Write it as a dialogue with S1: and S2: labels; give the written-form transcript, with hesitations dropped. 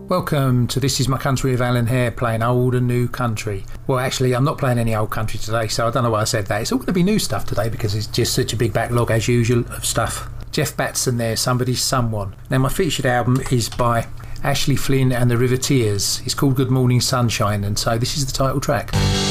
S1: Welcome to This Is My Country with Alan Hare, playing old and new country. Well, actually, I'm not playing any old country today, so I don't know why I said that. It's all going to be new stuff today because it's just such a big backlog, as usual, of stuff. Jeff Batson there, Somebody's Someone. Now, my featured album is by Ashley Flynn and the Riveteers. It's called Good Morning Sunshine, and so this is the title track.